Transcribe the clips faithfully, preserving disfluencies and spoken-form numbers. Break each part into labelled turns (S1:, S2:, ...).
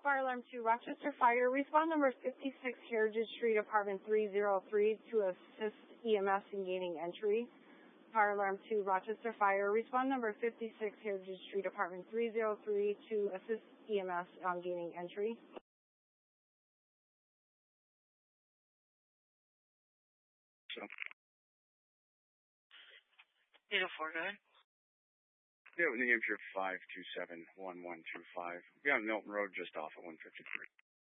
S1: Fire Alarm two, Rochester Fire. Respond number fifty-six, Heritage Street, apartment three oh three, to assist E M S in gaining entry. Fire Alarm two, Rochester Fire. Respond number fifty-six, Heritage Street, apartment three oh three, to assist E M S on gaining entry.
S2: So.
S3: eight oh four, go ahead.
S2: Yeah, New Hampshire five two seven one one two five. We're on Milton Road, just off at one fifty-three.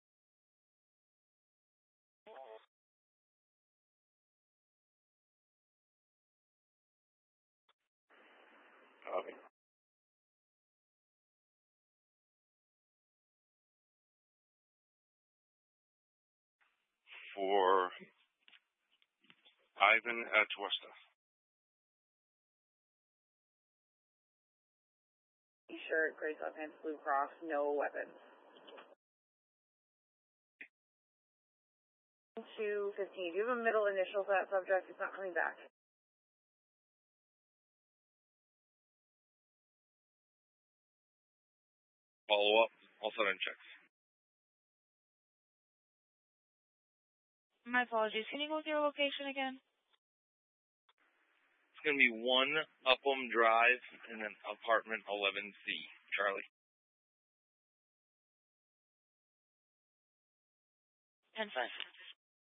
S2: Okay. For Ivan at Worcester.
S4: T-shirt, gray sweatpants, Blue Cross, no weapons. two fifteen, do you have a middle initial for that subject? It's not coming back.
S2: Follow up, all set on checks.
S3: My apologies. Can you go with your location again?
S5: It's going to be one Upham Drive and then apartment eleven C. Charlie.
S3: ten five.